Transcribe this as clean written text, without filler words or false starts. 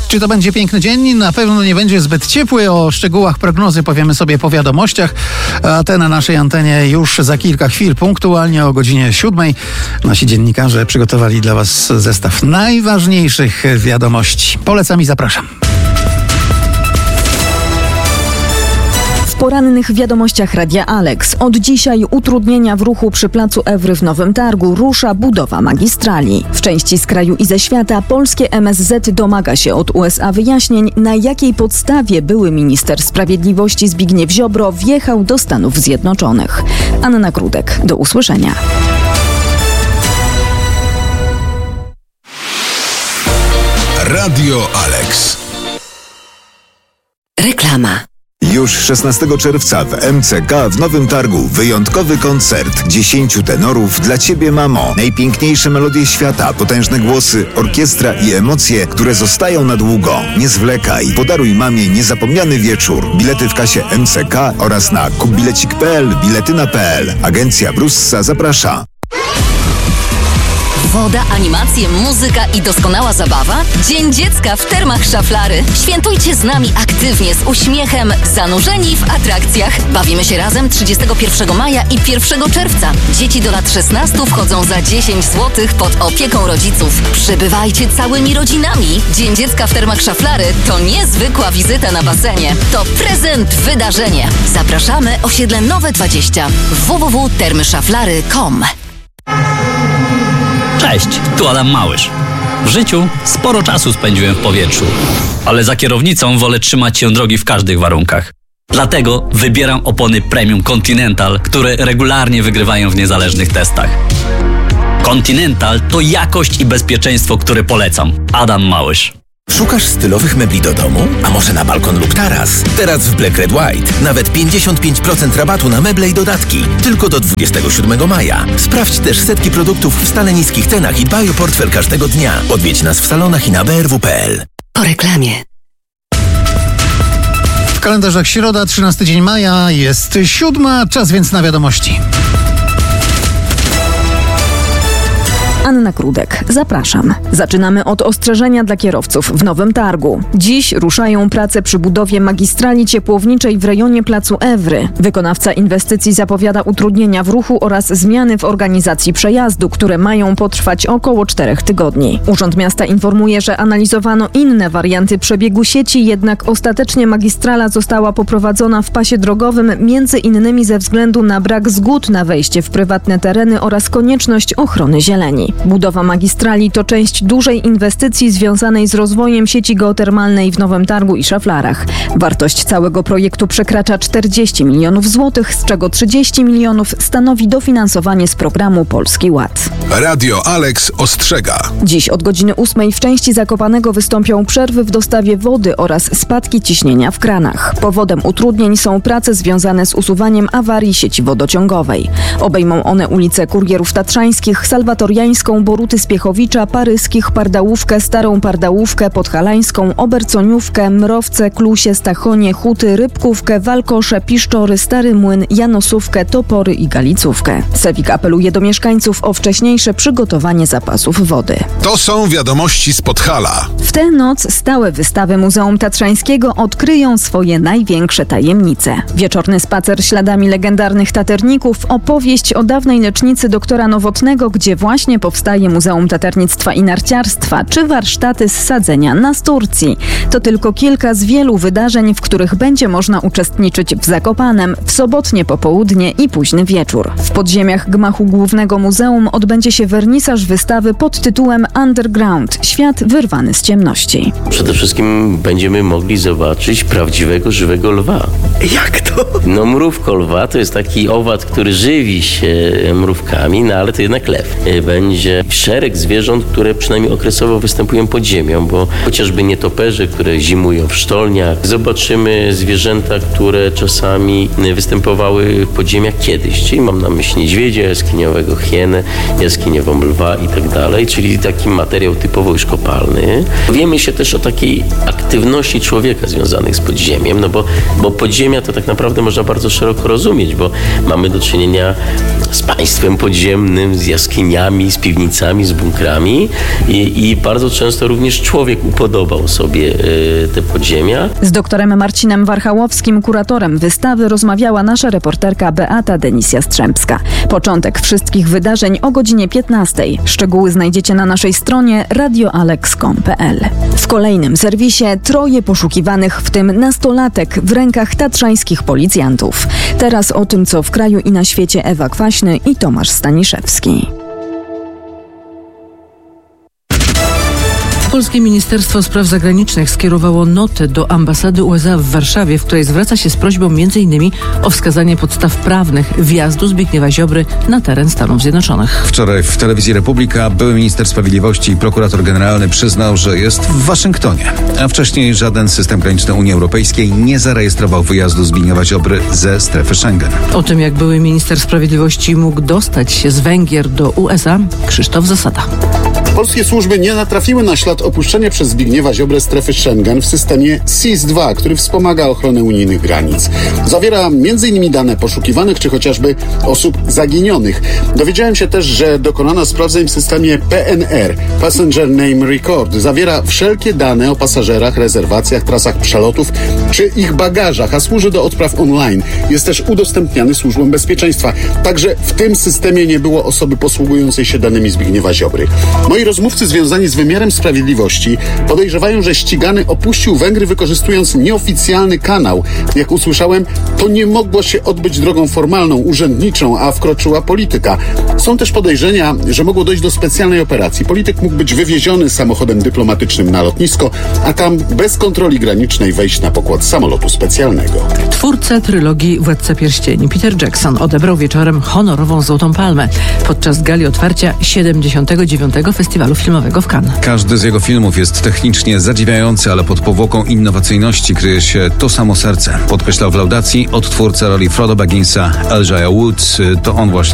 Czy to będzie piękny dzień? Na pewno nie będzie zbyt ciepły. O szczegółach prognozy powiemy sobie po wiadomościach, a te na naszej antenie już za kilka chwil, punktualnie o godzinie 7. Nasi dziennikarze przygotowali dla Was zestaw najważniejszych wiadomości. Polecam i zapraszam. W porannych wiadomościach Radia Alex. Od dzisiaj utrudnienia w ruchu przy placu Ewry w Nowym Targu rusza budowa magistrali. W części z kraju i ze świata polskie MSZ domaga się od USA wyjaśnień, na jakiej podstawie były minister sprawiedliwości Zbigniew Ziobro wjechał do Stanów Zjednoczonych. Anna Krudek, do usłyszenia. Radio Alex. Reklama. Już 16 czerwca w MCK w Nowym Targu wyjątkowy koncert 10 tenorów dla Ciebie, mamo. Najpiękniejsze melodie świata, potężne głosy, orkiestra i emocje, które zostają na długo. Nie zwlekaj, podaruj mamie niezapomniany wieczór. Bilety w kasie MCK oraz na kupbilecik.pl, biletyna.pl. Agencja Brussa zaprasza. Woda, animacje, muzyka i doskonała zabawa? Dzień Dziecka w Termach Szaflary. Świętujcie z nami aktywnie, z uśmiechem, zanurzeni w atrakcjach. Bawimy się razem 31 maja i 1 czerwca. Dzieci do lat 16 wchodzą za 10 zł pod opieką rodziców. Przybywajcie całymi rodzinami. Dzień Dziecka w Termach Szaflary to niezwykła wizyta na basenie. To prezent, wydarzenie. Zapraszamy, osiedle Nowe 20. www.termyszaflary.com. Cześć, tu Adam Małysz. W życiu sporo czasu spędziłem w powietrzu, ale za kierownicą wolę trzymać się drogi w każdych warunkach. Dlatego wybieram opony Premium Continental, które regularnie wygrywają w niezależnych testach. Continental to jakość i bezpieczeństwo, które polecam. Adam Małysz. Szukasz stylowych mebli do domu? A może na balkon lub taras? Teraz w Black Red White nawet 55% rabatu na meble i dodatki. Tylko do 27 maja. Sprawdź też setki produktów w stale niskich cenach i dbaj o portfel każdego dnia. Odwiedź nas w salonach i na brw.pl. Po reklamie. W kalendarzach środa, 13 dzień maja, jest 7, czas więc na wiadomości. Anna Krudek, zapraszam. Zaczynamy od ostrzeżenia dla kierowców w Nowym Targu. Dziś ruszają prace przy budowie magistrali ciepłowniczej w rejonie placu Ewry. Wykonawca inwestycji zapowiada utrudnienia w ruchu oraz zmiany w organizacji przejazdu, które mają potrwać około 4 tygodni. Urząd Miasta informuje, że analizowano inne warianty przebiegu sieci, jednak ostatecznie magistrala została poprowadzona w pasie drogowym, między innymi ze względu na brak zgód na wejście w prywatne tereny oraz konieczność ochrony zieleni. Budowa magistrali to część dużej inwestycji związanej z rozwojem sieci geotermalnej w Nowym Targu i Szaflarach. Wartość całego projektu przekracza 40 milionów złotych, z czego 30 milionów stanowi dofinansowanie z programu Polski Ład. Radio Alex ostrzega. Dziś od godziny 8 w części Zakopanego wystąpią przerwy w dostawie wody oraz spadki ciśnienia w kranach. Powodem utrudnień są prace związane z usuwaniem awarii sieci wodociągowej. Obejmą one ulice Kurierów Tatrzańskich, Salwatoriańską, Boruty Spiechowicza, Paryskich, Pardałówkę, Starą Pardałówkę, Podhalańską, Oberconiówkę, Mrowce, Klusie, Stachonie, Huty, Rybkówkę, Walkosze, Piszczory, Stary Młyn, Janosówkę, Topory i Galicówkę. Sewik apeluje do mieszkańców o wcześniejsze przygotowanie zapasów wody. To są wiadomości z Podhala. W tę noc stałe wystawy Muzeum Tatrzańskiego odkryją swoje największe tajemnice. Wieczorny spacer śladami legendarnych taterników, opowieść o dawnej lecznicy doktora Nowotnego, gdzie właśnie powstaje Muzeum Taternictwa i Narciarstwa, czy warsztaty z sadzenia nas Turcji. To tylko kilka z wielu wydarzeń, w których będzie można uczestniczyć w Zakopanem w sobotnie popołudnie i późny wieczór. W podziemiach gmachu głównego muzeum odbędzie się wernisaż wystawy pod tytułem Underground – Świat wyrwany z ciemności. Przede wszystkim będziemy mogli zobaczyć prawdziwego, żywego lwa. Jak to? No mrówko lwa to jest taki owad, który żywi się mrówkami, no ale to jednak lew. Będzie szereg zwierząt, które przynajmniej okresowo występują pod ziemią, bo chociażby nietoperze, które zimują w sztolniach. Zobaczymy zwierzęta, które czasami występowały w podziemiach kiedyś, czyli mam na myśli niedźwiedzia jaskiniowego, hienę, jaskiniową lwa i tak dalej, czyli taki materiał typowo już kopalny. Wiemy się też o takiej aktywności człowieka związanych z podziemiem, no bo podziemia to tak naprawdę można bardzo szeroko rozumieć, bo mamy do czynienia z państwem podziemnym, z jaskiniami, z piwnicami, z bunkrami i bardzo często również człowiek upodobał sobie te podziemia. Z doktorem Marcinem Warchałowskim, kuratorem wystawy, rozmawiała nasza reporterka Beata Denisia-Strzępska. Początek wszystkich wydarzeń o godzinie 15. Szczegóły znajdziecie na naszej stronie radioalex.com.pl. W kolejnym serwisie 3 poszukiwanych, w tym nastolatek, w rękach tatrzańskich policjantów. Teraz o tym, co w kraju i na świecie, Ewa Kwaśny i Tomasz Staniszewski. Polskie Ministerstwo Spraw Zagranicznych skierowało notę do ambasady USA w Warszawie, w której zwraca się z prośbą m.in. o wskazanie podstaw prawnych wjazdu Zbigniewa Ziobry na teren Stanów Zjednoczonych. Wczoraj w telewizji Republika były minister sprawiedliwości i prokurator generalny przyznał, że jest w Waszyngtonie, a wcześniej żaden system graniczny Unii Europejskiej nie zarejestrował wyjazdu Zbigniewa Ziobry ze strefy Schengen. O tym, jak były minister sprawiedliwości mógł dostać się z Węgier do USA, Krzysztof Zasada. Polskie służby nie natrafiły na ślad opuszczenia przez Zbigniewa Ziobrę strefy Schengen w systemie SIS-2, który wspomaga ochronę unijnych granic. Zawiera m.in. dane poszukiwanych czy chociażby osób zaginionych. Dowiedziałem się też, że dokonano sprawdzeń w systemie PNR, Passenger Name Record. Zawiera wszelkie dane o pasażerach, rezerwacjach, trasach przelotów czy ich bagażach, a służy do odpraw online. Jest też udostępniany służbom bezpieczeństwa. Także w tym systemie nie było osoby posługującej się danymi Zbigniewa Ziobry. Moi rozmówcy związani z wymiarem sprawiedliwości podejrzewają, że ścigany opuścił Węgry, wykorzystując nieoficjalny kanał. Jak usłyszałem, to nie mogło się odbyć drogą formalną, urzędniczą, a wkroczyła polityka. Są też podejrzenia, że mogło dojść do specjalnej operacji. Polityk mógł być wywieziony samochodem dyplomatycznym na lotnisko, a tam bez kontroli granicznej wejść na pokład samolotu specjalnego. Twórca trylogii Władca Pierścieni, Peter Jackson, odebrał wieczorem honorową Złotą Palmę podczas gali otwarcia 79. Festiwalu Filmowego w Cannes. Każdy z jego filmów jest technicznie zadziwiający, ale pod powłoką innowacyjności kryje się to samo serce. Podkreślał w laudacji odtwórca roli Frodo Bagginsa, Elijah Wood. To on właśnie